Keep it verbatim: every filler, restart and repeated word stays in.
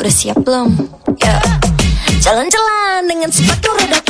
Udah siap belum? Yeah. Jalan-jalan dengan sepatu roda